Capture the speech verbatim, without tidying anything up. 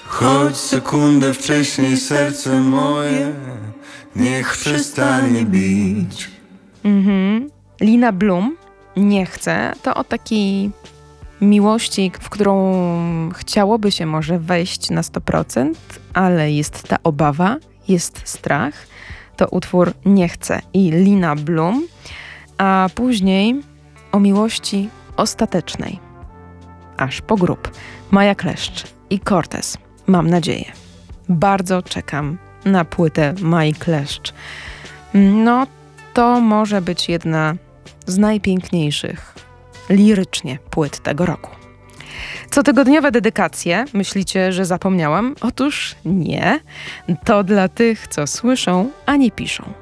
Choć sekundę wcześniej serce moje niech przestanie bić. Mhm. Lina Bloom, Nie chcę, to o takiej miłości, w którą chciałoby się może wejść na sto procent, ale jest ta obawa, jest strach. To utwór Nie chcę i Lina Bloom, a później o miłości ostatecznej. Aż po grób. Maja Kleszcz i Cortez. Mam nadzieję. Bardzo czekam na płytę Mai Kleszcz. No, to może być jedna z najpiękniejszych lirycznie płyt tego roku. Cotygodniowe dedykacje. Myślicie, że zapomniałam? Otóż nie. To dla tych, co słyszą, a nie piszą.